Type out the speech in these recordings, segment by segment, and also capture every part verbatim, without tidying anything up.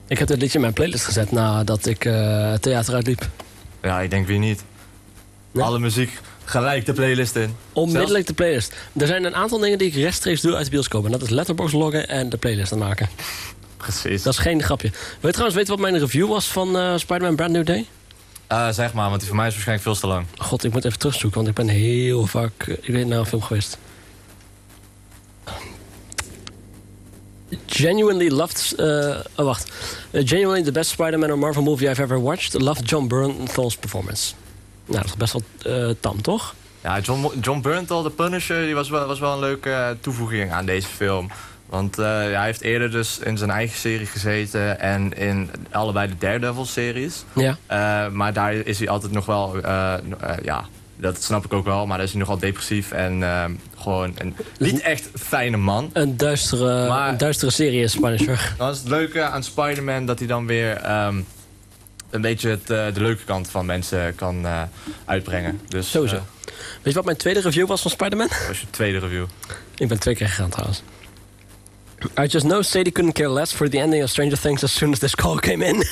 Ik heb dit liedje in mijn playlist gezet nadat ik uh, het theater uitliep. Ja, ik denk wie niet. Nee? Alle muziek, gelijk de playlist in. Onmiddellijk Zelfs... de playlist. Er zijn een aantal dingen die ik rechtstreeks doe uit de bioscoop. En dat is Letterboxd loggen en de playlist aanmaken. Precies. Dat is geen grapje. Wil je trouwens weten wat mijn review was van uh, Spider-Man Brand New Day? Uh, zeg maar, want die voor mij is waarschijnlijk veel te lang. God, ik moet even terugzoeken, want ik ben heel vaak... Uh, ik weet naar een film geweest. Genuinely loved... Uh, oh, wacht. Uh, genuinely the best Spider-Man or Marvel movie I've ever watched. Loved John Bernthal's performance. Nou, dat is best wel uh, tam, toch? Ja, John, John Bernthal, de Punisher, die was wel, was wel een leuke uh, toevoeging aan deze film. Want uh, ja, hij heeft eerder dus in zijn eigen serie gezeten en in allebei de Daredevil-series. Ja. Uh, maar daar is hij altijd nog wel... Uh, uh, ja, dat snap ik ook wel, maar daar is hij nogal depressief en uh, gewoon een niet echt fijne man. Een duistere, maar, een duistere serie is Punisher. Dan is het leuke aan Spider-Man dat hij dan weer... Um, een beetje het, uh, de leuke kant van mensen kan uh, uitbrengen. Dus, Sowieso. Uh, Weet je wat mijn tweede review was van Spider-Man? Dat was je tweede review. Ik ben twee keer gegaan trouwens. I just know Sadie couldn't care less for the ending of Stranger Things as soon as this call came in.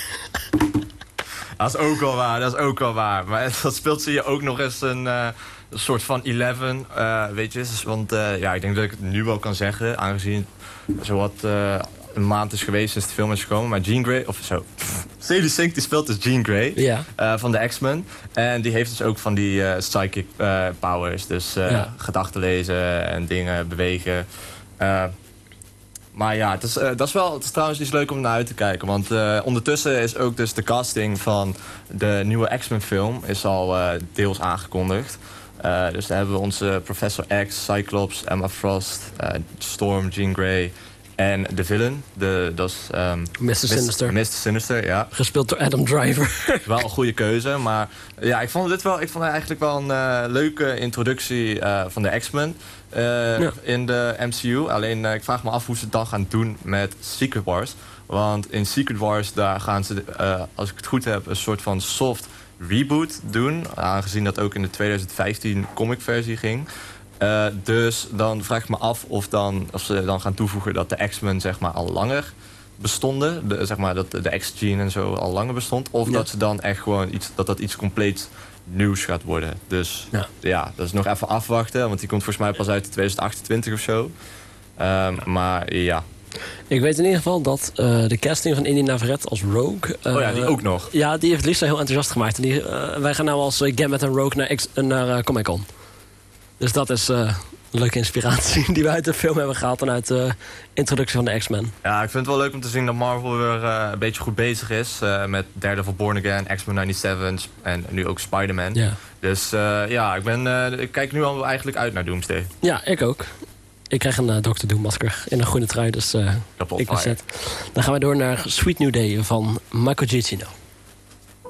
Dat is ook wel waar, dat is ook wel waar. Maar dat speelt ze je ook nog eens een, uh, een soort van Eleven, uh, weet je. Want uh, ja, ik denk dat ik het nu wel kan zeggen, aangezien zowat uh, een maand is geweest sinds de film is gekomen. Maar Jean Grey, of zo, Sadie Sink die speelt dus Jean Grey, ja. uh, van de X-Men. En die heeft dus ook van die uh, psychic uh, powers, dus uh, ja. gedachten lezen en dingen bewegen. Uh, Maar ja, het is, uh, dat is wel, het is trouwens iets leuk om naar uit te kijken. Want uh, ondertussen is ook dus de casting van de nieuwe X-Men film is al uh, deels aangekondigd. Uh, dus daar hebben we onze Professor X, Cyclops, Emma Frost, uh, Storm, Jean Grey en de villain. De, dat is um, mister Sinister. mister Sinister, ja. Gespeeld door Adam Driver. Wel een goede keuze, maar ja, ik vond dit wel, ik vond het eigenlijk wel een uh, leuke introductie uh, van de X-Men. Uh, ja. In de M C U. Alleen uh, ik vraag me af hoe ze het dan gaan doen met Secret Wars. Want in Secret Wars daar gaan ze, uh, als ik het goed heb, een soort van soft reboot doen. Aangezien dat ook in de twintig vijftien comicversie ging. Uh, dus dan vraag ik me af of, dan, of ze dan gaan toevoegen dat de X-Men zeg maar al langer bestonden. De, zeg maar dat de X-Gene en zo al langer bestond. Of ja. dat ze dan echt gewoon iets, dat dat iets compleet nieuws gaat worden. Dus ja. ja, dat is nog even afwachten. Want die komt volgens mij pas uit twintig achtentwintig of zo. Um, maar ja. Ik weet in ieder geval dat uh, de casting van Indy Navarrete als Rogue... Uh, oh ja, die ook nog. Ja, die heeft Lisa heel enthousiast gemaakt. En die, uh, wij gaan nou als uh, Gambit en Rogue naar, X, uh, naar uh, Comic-Con. Dus dat is... Uh, een leuke inspiratie die we uit de film hebben gehaald en uit de introductie van de X-Men. Ja, ik vind het wel leuk om te zien dat Marvel weer uh, een beetje goed bezig is. Uh, met Daredevil Born Again, X-Men negenennegentig en nu ook Spider-Man. Ja. Dus uh, ja, ik, ben, uh, ik kijk nu al eigenlijk uit naar Doomsday. Ja, ik ook. Ik krijg een uh, Doctor Doom masker in een groene trui, dus uh, ik ben zet. Dan gaan we door naar Sweet New Day van Michael Giacchino.